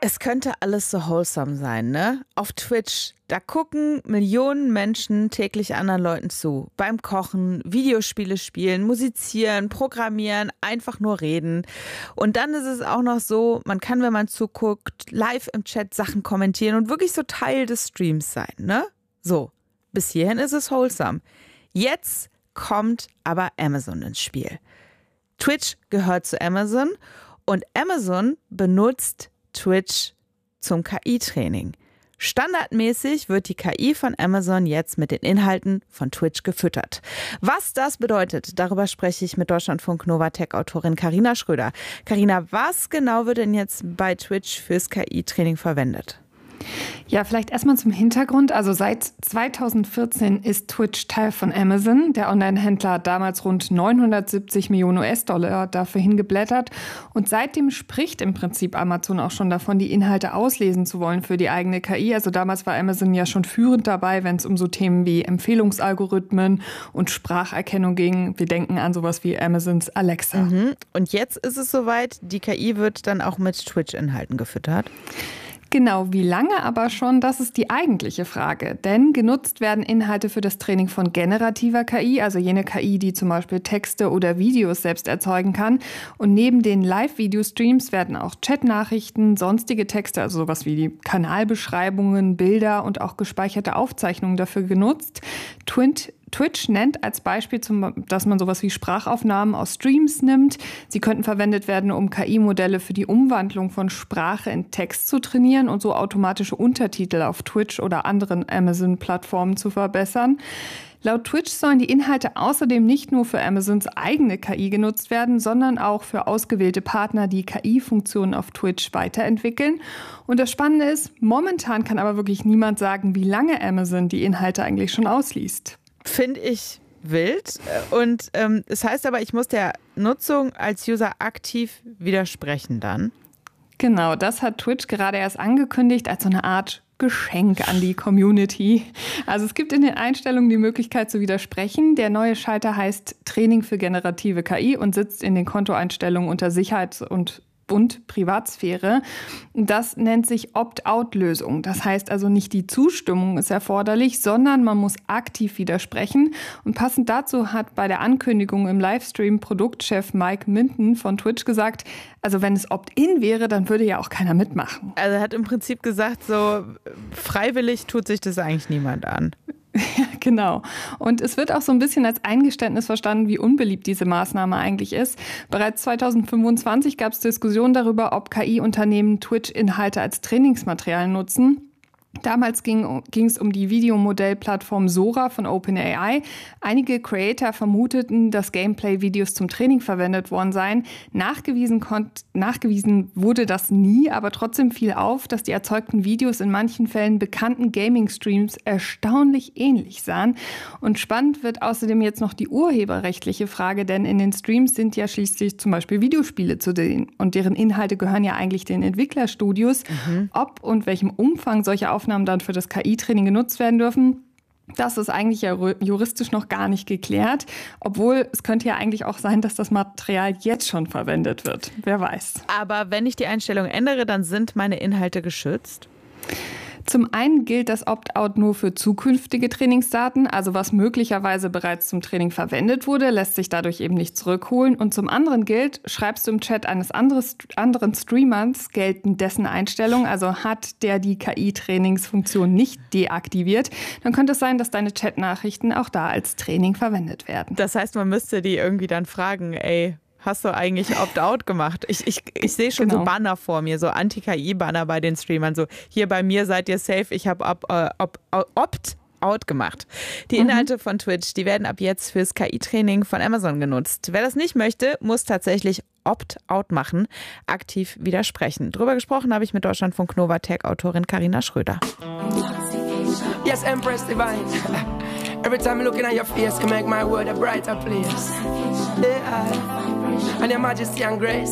Es könnte alles so wholesome sein, ne? Auf Twitch, da gucken Millionen Menschen täglich anderen Leuten zu. Beim Kochen, Videospiele spielen, musizieren, programmieren, einfach nur reden. Und dann ist es auch noch so, man kann, wenn man zuguckt, live im Chat Sachen kommentieren und wirklich so Teil des Streams sein, ne? So, bis hierhin ist es wholesome. Jetzt kommt aber Amazon ins Spiel. Twitch gehört zu Amazon und Amazon benutzt Twitch zum KI-Training. Standardmäßig wird die KI von Amazon jetzt mit den Inhalten von Twitch gefüttert. Was das bedeutet, darüber spreche ich mit Deutschlandfunk Nova Tech-Autorin Carina Schröder. Carina, was genau wird denn jetzt bei Twitch fürs KI-Training verwendet? Ja, vielleicht erstmal zum Hintergrund. Also seit 2014 ist Twitch Teil von Amazon. Der Online-Händler hat damals rund 970 Millionen US-Dollar dafür hingeblättert. Und seitdem spricht im Prinzip Amazon auch schon davon, die Inhalte auslesen zu wollen für die eigene KI. Also damals war Amazon ja schon führend dabei, wenn es um so Themen wie Empfehlungsalgorithmen und Spracherkennung ging. Wir denken an sowas wie Amazons Alexa. Und jetzt ist es soweit, die KI wird dann auch mit Twitch-Inhalten gefüttert? Genau, wie lange aber schon, das ist die eigentliche Frage. Denn genutzt werden Inhalte für das Training von generativer KI, also jene KI, die zum Beispiel Texte oder Videos selbst erzeugen kann. Und neben den Live-Video-Streams werden auch Chatnachrichten, sonstige Texte, also sowas wie die Kanalbeschreibungen, Bilder und auch gespeicherte Aufzeichnungen dafür genutzt. Twitch nennt als Beispiel, dass man sowas wie Sprachaufnahmen aus Streams nimmt. Sie könnten verwendet werden, um KI-Modelle für die Umwandlung von Sprache in Text zu trainieren und so automatische Untertitel auf Twitch oder anderen Amazon-Plattformen zu verbessern. Laut Twitch sollen die Inhalte außerdem nicht nur für Amazons eigene KI genutzt werden, sondern auch für ausgewählte Partner, die KI-Funktionen auf Twitch weiterentwickeln. Und das Spannende ist, momentan kann aber wirklich niemand sagen, wie lange Amazon die Inhalte eigentlich schon ausliest. Finde ich wild. Und es heißt aber, ich muss der Nutzung als User aktiv widersprechen dann. Genau, das hat Twitch gerade erst angekündigt als so eine Art Geschenk an die Community. Also es gibt in den Einstellungen die Möglichkeit zu widersprechen. Der neue Schalter heißt Training für generative KI und sitzt in den Kontoeinstellungen unter Sicherheit und Privatsphäre. Das nennt sich Opt-out-Lösung. Das heißt also nicht die Zustimmung ist erforderlich, sondern man muss aktiv widersprechen. Und passend dazu hat bei der Ankündigung im Livestream Produktchef Mike Minton von Twitch gesagt, also wenn es Opt-in wäre, dann würde ja auch keiner mitmachen. Also er hat im Prinzip gesagt, so freiwillig tut sich das eigentlich niemand an. Ja, genau. Und es wird auch so ein bisschen als Eingeständnis verstanden, wie unbeliebt diese Maßnahme eigentlich ist. Bereits 2025 gab es Diskussionen darüber, ob KI-Unternehmen Twitch-Inhalte als Trainingsmaterial nutzen. Damals ging es um die Videomodellplattform Sora von OpenAI. Einige Creator vermuteten, dass Gameplay-Videos zum Training verwendet worden seien. Nachgewiesen wurde das nie, aber trotzdem fiel auf, dass die erzeugten Videos in manchen Fällen bekannten Gaming-Streams erstaunlich ähnlich sahen. Und spannend wird außerdem jetzt noch die urheberrechtliche Frage, denn in den Streams sind ja schließlich zum Beispiel Videospiele zu sehen. Und deren Inhalte gehören ja eigentlich den Entwicklerstudios. Ob und welchem Umfang solche Aufnahmen dann für das KI-Training genutzt werden dürfen, das ist eigentlich ja juristisch noch gar nicht geklärt. Obwohl, es könnte ja eigentlich auch sein, dass das Material jetzt schon verwendet wird. Wer weiß. Aber wenn ich die Einstellung ändere, dann sind meine Inhalte geschützt? Zum einen gilt das Opt-out nur für zukünftige Trainingsdaten, also was möglicherweise bereits zum Training verwendet wurde, lässt sich dadurch eben nicht zurückholen. Und zum anderen gilt, schreibst du im Chat eines anderen Streamers, gelten dessen Einstellungen, also hat der die KI-Trainingsfunktion nicht deaktiviert, dann könnte es sein, dass deine Chatnachrichten auch da als Training verwendet werden. Das heißt, man müsste die irgendwie dann fragen, ey, hast du eigentlich Opt-out gemacht? Ich sehe schon so Banner vor mir, so Anti-KI-Banner bei den Streamern. So, hier bei mir seid ihr safe, ich habe Opt-out gemacht. Die Inhalte von Twitch, die werden ab jetzt fürs KI-Training von Amazon genutzt. Wer das nicht möchte, muss tatsächlich Opt-out machen, aktiv widersprechen. Drüber gesprochen habe ich mit Deutschlandfunk Nova Tech-Autorin Carina Schröder. Yes, Empress Divine. Every time looking at your face can make my world a brighter place. Yeah. And your majesty and grace.